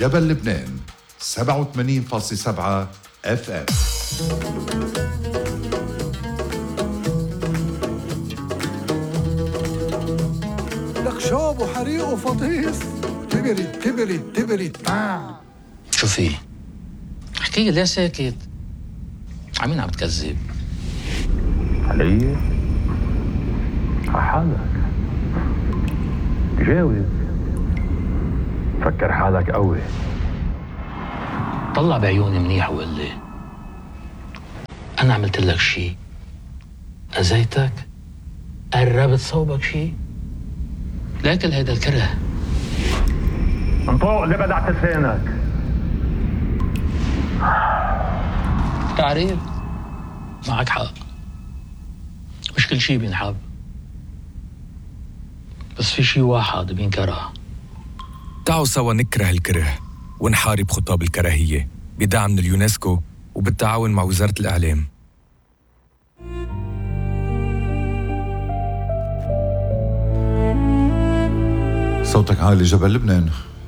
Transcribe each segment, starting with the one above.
جبل لبنان 87.7 FM. لك شاب وحريق وفطيس تبرد شو في؟ احكي لي ليه ساكت؟ عمين عم تكذب؟ علي؟ حالك جاوب، فكر حالك قوي. طلع بعيوني منيح وقل لي أنا عملت لك شي؟ أذيتك؟ قربت صوبك شي؟ لكن هيدا الكره انطوق اللي بدعت لسانك. تعريف معك حق، مش كل شي بينحب، بس في شي واحد بينكره. تعالوا سوا نكره الكره ونحارب خطاب الكراهية بدعم من اليونسكو وبالتعاون مع وزارة الإعلام. صوتك عالي جبل لبنان.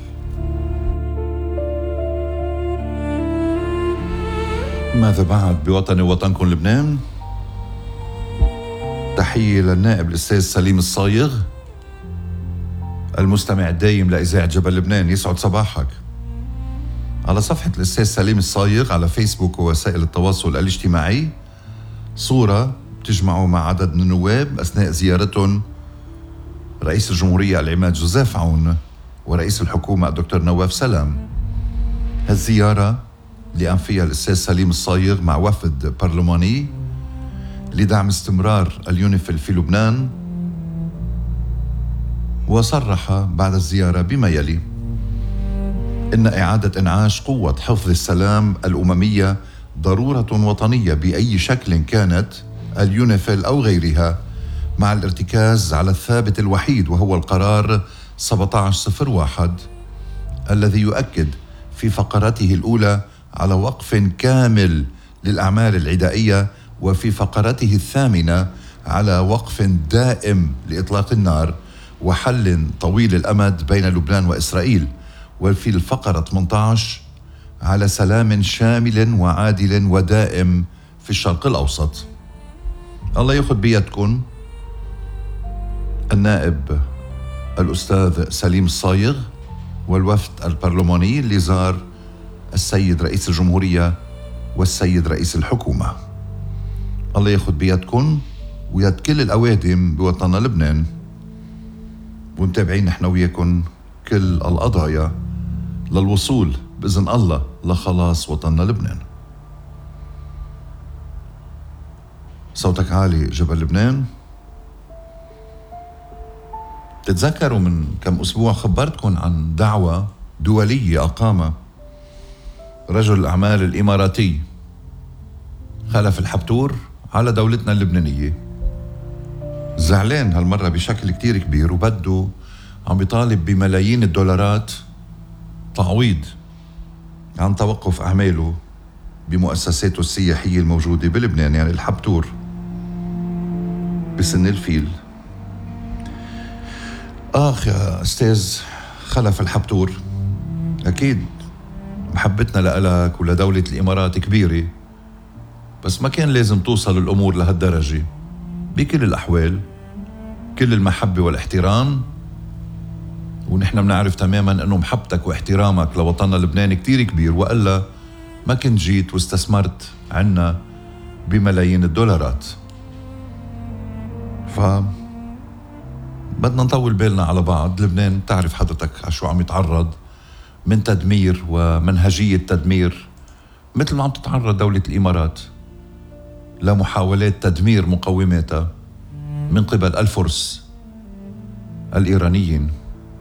ماذا بعد بوطني وطنكم لبنان؟ تحية للنائب الأستاذ سليم الصايغ المستمع الدايم لإذاعة جبل لبنان، يسعد صباحك. على صفحة الأستاذ سليم الصايغ على فيسبوك ووسائل التواصل الاجتماعي صورة بتجمعه مع عدد من النواب أثناء زيارتهم رئيس الجمهورية العماد جوزيف عون ورئيس الحكومة الدكتور نواف سلام. هالزيارة اللي قام فيها الأستاذ سليم الصايغ مع وفد برلماني لدعم استمرار اليونيفيل في لبنان، وصرح بعد الزيارة بما يلي: إن إعادة إنعاش قوة حفظ السلام الأممية ضرورة وطنية بأي شكل كانت، اليونيفيل أو غيرها، مع الارتكاز على الثابت الوحيد وهو القرار 1701 الذي يؤكد في فقرته الأولى على وقف كامل للأعمال العدائية، وفي فقرته الثامنة على وقف دائم لإطلاق النار وحل طويل الأمد بين لبنان وإسرائيل، وفي الفقرة 18 على سلام شامل وعادل ودائم في الشرق الأوسط. الله ياخذ بيدكم النائب الأستاذ سليم الصايغ والوفد البرلماني اللي زار السيد رئيس الجمهورية والسيد رئيس الحكومة. الله ياخذ بيدكم ويد كل الأوادم بوطننا لبنان، ومتابعين نحن وياكم كل القضايا للوصول بإذن الله لخلاص وطننا لبنان. صوتك عالي جبل لبنان. تتذكروا من كم أسبوع خبرتكم عن دعوة دولية أقامها رجل الأعمال الإماراتي خلف الحبتور على دولتنا اللبنانية. زعلان هالمرة بشكل كتير كبير، وبده عم بيطالب بملايين الدولارات تعويض عن توقف أعماله بمؤسساته السياحية الموجودة بلبنان، يعني الحبتور بسن الفيل. آخ يا أستاذ خلف الحبتور، أكيد محبتنا لألك ولدولة الإمارات كبيرة، بس ما كان لازم توصل الأمور لهالدرجة. بكل الأحوال كل المحبة والاحترام، ونحن بنعرف تماما أنه محبتك واحترامك لوطننا لبنان كتير كبير، وإلا ما كنت جيت واستثمرت عنا بملايين الدولارات. بدنا نطول بالنا على بعض. لبنان تعرف حضرتك شو عم يتعرض من تدمير ومنهجية تدمير، مثل ما عم تتعرض دولة الإمارات لمحاولات تدمير مقوماتها من قبل الفرس الإيرانيين.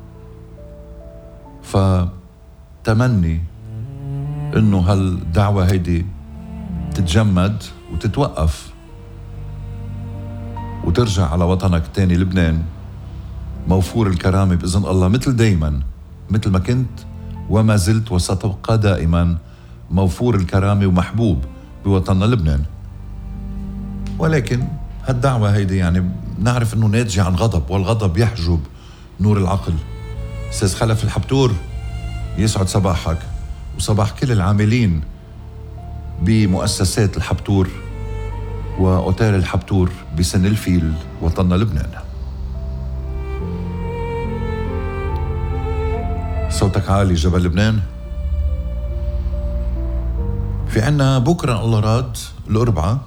فتمني إنه هالدعوة هيدي تتجمد وتتوقف وترجع على وطنك تاني لبنان موفور الكرامة بإذن الله، مثل دايما، مثل ما كنت وما زلت وستبقى دائما موفور الكرامة ومحبوب بوطننا لبنان. ولكن هالدعوة هيدي يعني نعرف انه ناتجة عن غضب، والغضب يحجب نور العقل. استاذ خلف الحبتور يسعد صباحك وصباح كل العاملين بمؤسسات الحبتور وأوتيل الحبتور بسن الفيل وطننا لبنان. صوتك عالي جبل لبنان. في عنا بكرة الله راد الأربعاء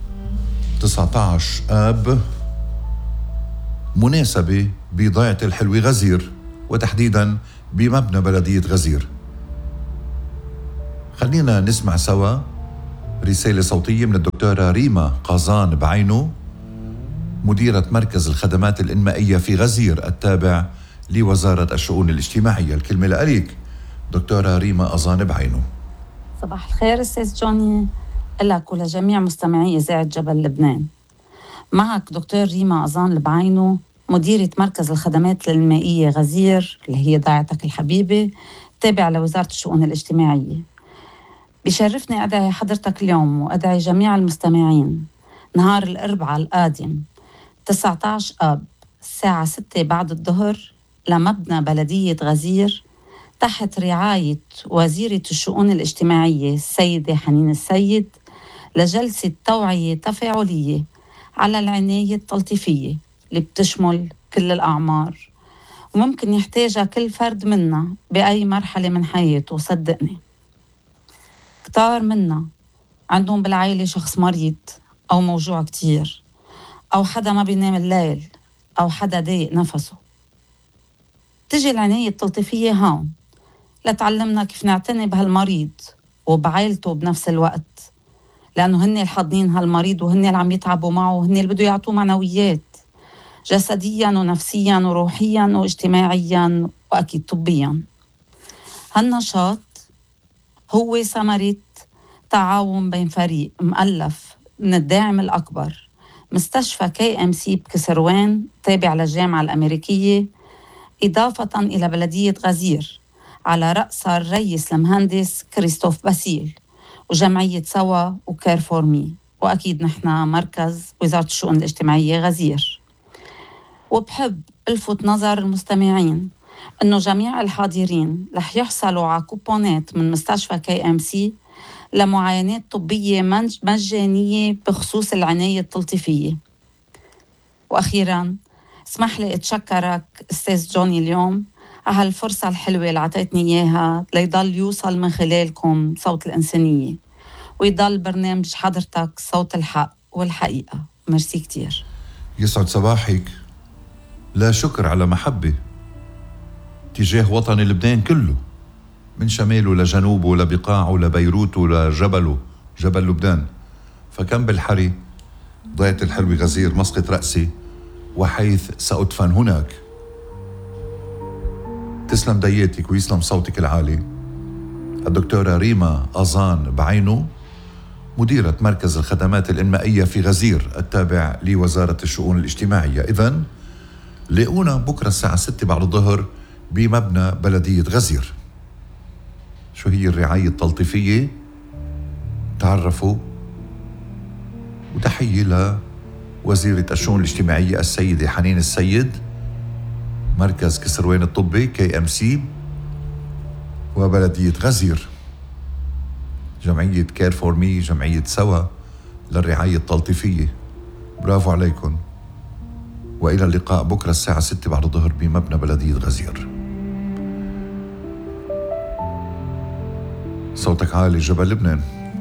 19 آب مناسبة بضيعة الحلوة غزير، وتحديدا بمبنى بلدية غزير. خلينا نسمع سوا رسالة صوتية من الدكتورة ريما قازان بعينو، مديرة مركز الخدمات الإنمائية في غزير التابع لوزارة الشؤون الاجتماعية. الكلمة لأليك دكتورة ريما قازان بعينو. صباح الخير أستاذ جوني، لك ولجميع مستمعي إذاعة جبل لبنان. معك دكتور ريما قازان بعينو، مديرة مركز الخدمات الإنمائية غزير اللي هي ضيعتك الحبيبة، تابع لوزارة الشؤون الاجتماعية. بيشرفني أدعي حضرتك اليوم وأدعي جميع المستمعين نهار الأربعاء القادم 19 آب الساعة 6 بعد الظهر لمبنى بلدية غزير تحت رعاية وزيرة الشؤون الاجتماعية السيدة حنين السيد لجلسة توعية تفاعلية على العناية التلطيفية اللي بتشمل كل الأعمار وممكن يحتاجها كل فرد منا بأي مرحلة من حياته. صدقني كتار منا عندهم بالعائلة شخص مريض أو موجوع كتير، أو حدا ما بينام الليل، أو حدا ضايق نفسه. تجي العناية التلطيفية هون لتعلمنا كيف نعتني بهالمريض وبعائلته بنفس الوقت، لأنه هن الحاضنين هالمريض وهن اللي عم يتعبوا معه وهن اللي بده يعطوه معنويات جسدياً ونفسياً وروحياً واجتماعياً وأكيد طبياً. هالنشاط هو ثمرة تعاون بين فريق مؤلف من الداعم الأكبر مستشفى KMC بكسروان تابع للجامعة الأمريكية، إضافة إلى بلدية غزير على رأسها الرئيس المهندس كريستوف باسيل وجمعية سوا وكير فور مي، وأكيد نحن مركز وزارة الشؤون الاجتماعية غزير. وبحب ألفت نظر المستمعين أنه جميع الحاضرين رح يحصلوا على كوبونات من مستشفى KMC لمعاينات طبية مجانية بخصوص العناية التلطيفية. وأخيراً اسمح لي أتشكرك أستاذ جوني اليوم على هالفرصة الحلوة اللي عطيتني إياها ليضل يوصل من خلالكم صوت الإنسانية ويضل برنامج حضرتك صوت الحق والحقيقة. ميرسي كتير. يسعد صباحك. لا شكر على محبة تجاه وطن لبنان كله، من شماله لجنوبه لبقاعه لبيروته لجبله جبل لبنان. فكم بالحري ضيعة الحلوة غزير مسقط رأسي وحيث سأدفن هناك. تسلم دياتك ويسلم صوتك العالي. الدكتورة ريما قازان بعينو، مديرة مركز الخدمات الإنمائية في غزير التابع لوزارة الشؤون الاجتماعية. إذن لاقونا بكرة الساعة 6 بعد الظهر بمبنى بلدية غزير. شو هي الرعاية التلطيفية؟ تعرفوا. وتحية لوزيرة الشؤون الاجتماعية السيدة حنين السيد، مركز كسروان الطبي KMC وبلدية غزير، جمعية كير فور مي، جمعية سوا للرعاية التلطيفية. برافو عليكم، وإلى اللقاء بكرة الساعة 6 بعد الظهر بمبنى بلدية غزير. صوتك عالي جبل لبنان.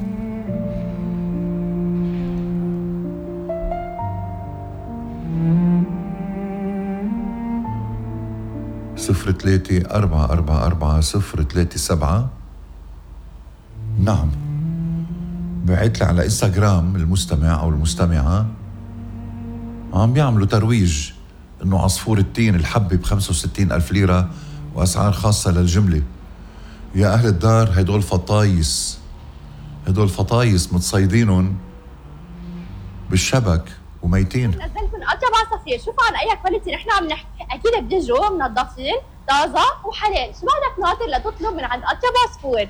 صفر 3-444-037. نعم، بعت لي على انستغرام المستمع أو المستمعة عم بيعملوا ترويج إنه عصفور التين الحبة ب65,000 ليرة وأسعار خاصة للجملة. يا أهل الدار، هدول فطايس متصيدينهم بالشبك وميتين. نزلت من أطيب عصافير، شوفوا عن أي كواليتي نحن عم نحكي. أكيد بيجوا منظفين طازة وحلال. شو بعدك ناطر لتطلب من عند أطيب عصفور؟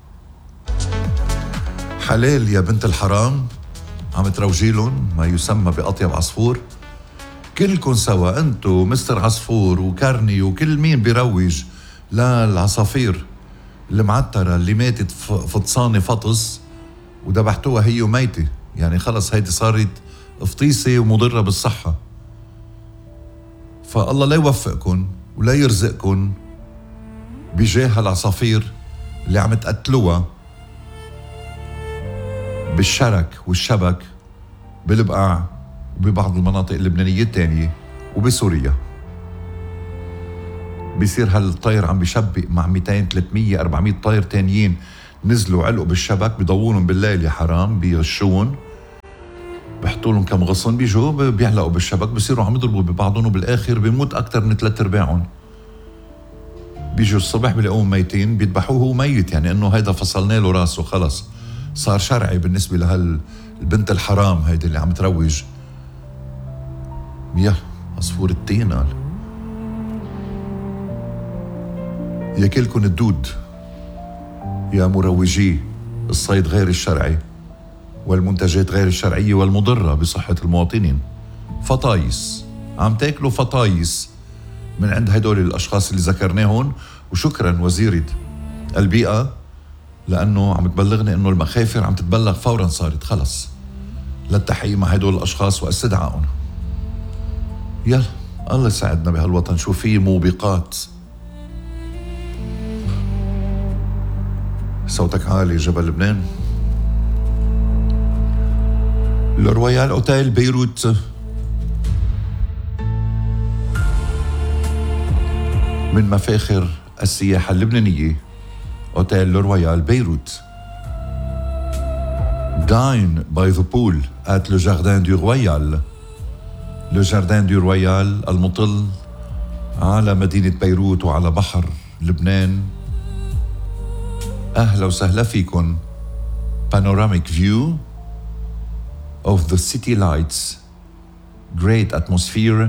حلال يا بنت الحرام، عم تروجيلن ما يسمى بأطيب عصفور. كلكن سوا، انتو مستر عصفور وكارني وكل مين بيروج للعصافير المعترة اللي ماتت فطسانة فطس وذبحتوها هي وميتة، يعني خلص هيدي صارت فطيسة ومضرة بالصحة. فالله لا يوفقكم ولا يرزقكم بجاه هالعصافير اللي عم تقتلوها بالشرك والشبك بالبقاع وببعض المناطق اللبنانية التانية وبسوريا. بيصير هالطير عم بيشبق مع 200 300 400 طير تانيين نزلوا علقوا بالشبك، بيضوونهم بالليل يا حرام، بيغشون، بيحطوا لهم كم غصن، بيجوا بيعلقوا بالشبك، بيصيروا عم يضربوا ببعضهم وبالاخر بيموت اكثر من 3/4. بيجوا الصبح بيلاقوهم ميتين، بيذبحوه هو ميت، يعني انه هيدا فصلنا له راسه خلص، صار شرعي بالنسبه لهالبنت الحرام هيدي اللي عم تروج. يا عصفور التين قال ياكلكن الدود يا مروجي الصيد غير الشرعي والمنتجات غير الشرعية والمضرة بصحة المواطنين. فطايس، عم تاكلوا فطايس من عند هدول الأشخاص اللي ذكرناهم. وشكرا وزيرة البيئة لأنه عم تبلغني أنه المخافر عم تتبلغ فورا، صارت خلص للتحقيق مع هدول الأشخاص واستدعائهم. يلا الله يساعدنا بهالوطن، شو فيه موبقات. صوتك عالي جبل لبنان. الرويال اوتيل بيروت من مفاخر السياحة اللبنانية. اوتيل رويال بيروت. Dine by the pool at le Jardin du Royal. Le Jardin du Royal المطل على مدينة بيروت وعلى بحر لبنان. أهلا وسهلا فيكن. Panoramic view of the city lights. Great atmosphere.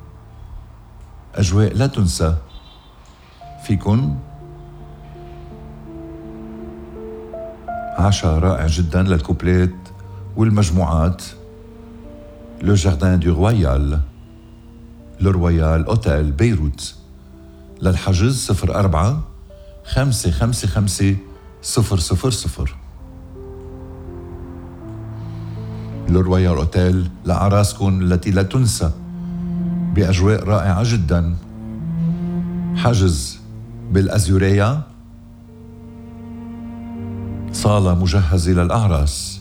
أجواء لا تنسى. فيكن عشاء رائع جدا للكوبلات والمجموعات. Le Jardin du Royal. Le Royal Hotel بيروت. للحجز 04 555 000. الرويال اوتيل لأعراسكن التي لا تنسى بأجواء رائعة جدا. حجز بالأزيوريا، صالة مجهزة للأعراس.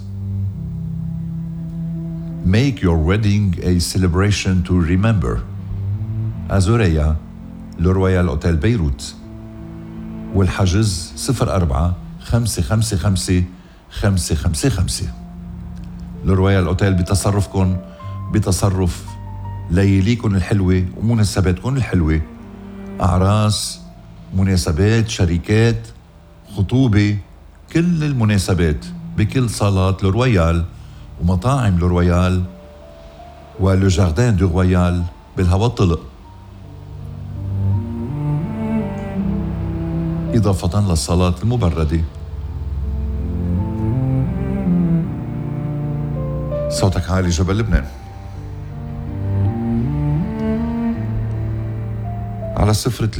Make your wedding a celebration to remember. أزوريا الرويال اوتيل بيروت. والحجز 04 555 555. الرويال اوتيل بتصرفكن، بتصرف لياليكن الحلوة ومناسباتكن الحلوة، أعراس، مناسبات، شركات، خطوبة، كل المناسبات بكل صالات الرويال ومطاعم الرويال ولو جاردين دو رويال بالهواء الطلق، إضافة للصالات المبردة. صوتك عالي جبل لبنان. على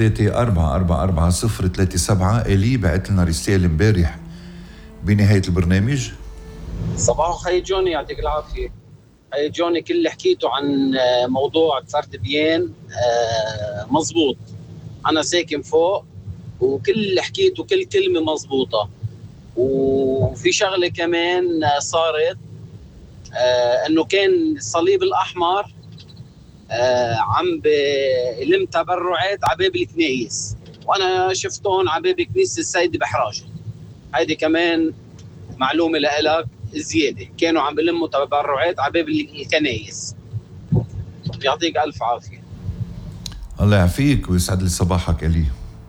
03-444-037. إلي بعت لنا رسالة امبارح بنهاية البرنامج. صباح خي جوني، يعطيك العافية. خي جوني، كل اللي حكيته عن موضوع كفر دبيان مزبوط. أنا ساكن فوق وكل اللي حكيته كل كلمة مزبوطة. وفي شغلة كمان صارت، انه كان الصليب الاحمر عم بلم تبرعات عباب الكنايس، وانا شفتهم عباب كنيسة السيد بحراجة. هيدي كمان معلومة لإلك زيادة، كانوا عم بلموا تبرعات عباب الكنايس. يعطيك الف عافية. الله يعافيك ويسعد لي صباحك إلي.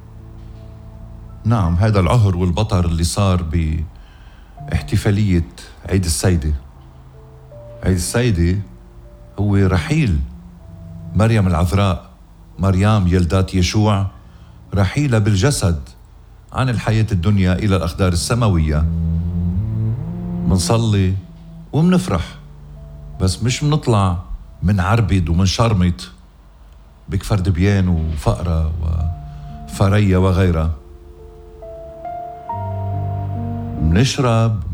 نعم، هذا العهر والبطر اللي صار باحتفالية عيد السيدة. عيد السيدة هو رحيل مريم العذراء، مريم يلدات يشوع، رحيلة بالجسد عن الحياة الدنيا إلى الأقدار السماوية. منصلي ومنفرح، بس مش منطلع من عربد ومن شرمط بكفر دبيان وفقرة وفرية وغيرها. منشرب،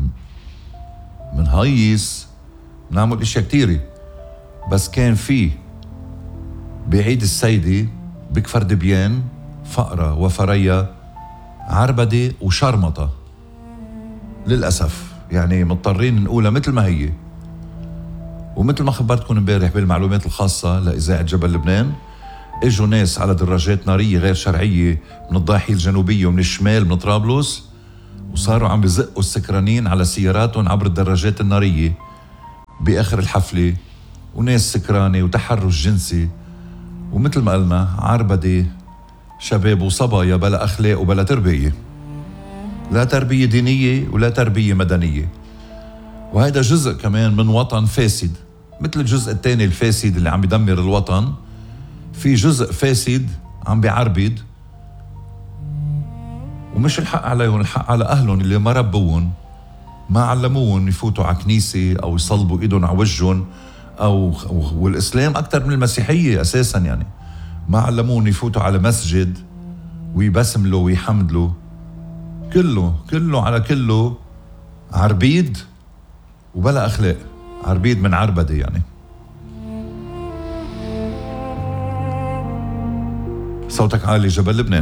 منهيص، منعمل اشياء كتيرة. بس كان في بعيد السيدة بكفر دبيان فقرة وفرية عربدة وشرمطة. للأسف يعني مضطرين نقولها مثل ما هي. ومثل ما خبرتكم امبارح بالمعلومات الخاصة لإذاعة جبل لبنان، اجوا ناس على دراجات نارية غير شرعية من الضاحية الجنوبية ومن الشمال من طرابلس، وصاروا عم بزقوا السكرانين على سياراتهم عبر الدراجات النارية بآخر الحفلة، وناس سكرانة وتحرش جنسي، ومثل ما قلنا عربدة شباب وصبايا بلا أخلاق وبلا تربية، لا تربية دينية ولا تربية مدنية. وهذا جزء كمان من وطن فاسد، مثل الجزء الثاني الفاسد اللي عم بيدمر الوطن، في جزء فاسد عم بيعربد، ومش الحق عليهم، الحق على أهلهم اللي ما ربوهم، ما علموهم يفوتوا على كنيسة أو يصلبوا إيدهم على وجههم، والإسلام أكثر من المسيحية أساساً، يعني ما علموهم يفوتوا على مسجد ويبسملوا ويحمدلوا. كله على كله عربيد وبلا أخلاق، عربيد من عربدة يعني. صوتك عالي جبل لبنان.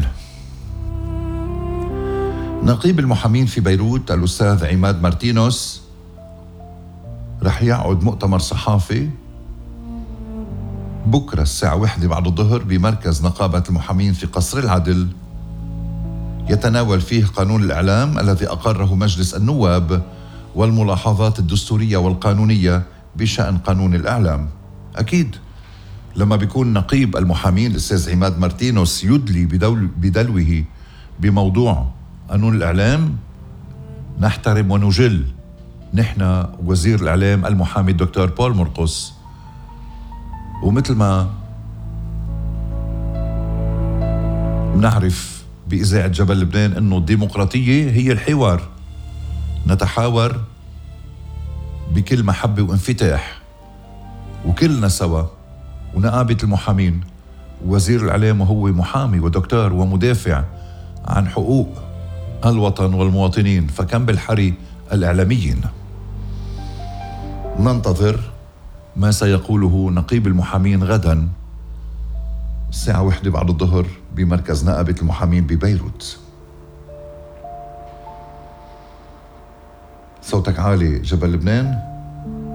نقيب المحامين في بيروت الأستاذ عماد مارتينوس رح يعقد مؤتمر صحافي بكرة الساعة 1 بعد الظهر بمركز نقابة المحامين في قصر العدل، يتناول فيه قانون الإعلام الذي أقره مجلس النواب والملاحظات الدستورية والقانونية بشأن قانون الإعلام. أكيد لما بيكون نقيب المحامين الأستاذ عماد مارتينوس يدلي بدلوه بموضوع قانون الإعلام، نحترم ونجل نحن وزير الإعلام المحامي الدكتور بول مرقص. ومثل ما بنعرف بإذاعة جبل لبنان إنه الديمقراطية هي الحوار، نتحاور بكل محبة وانفتاح، وكلنا سوا. ونقابة المحامين ووزير الإعلام وهو محامي ودكتور ومدافع عن حقوق الوطن والمواطنين، فكم بالحري الإعلاميين. ننتظر ما سيقوله نقيب المحامين غدا الساعة 1 بعد الظهر بمركز نقابة المحامين ببيروت. صوتك عالي جبل لبنان.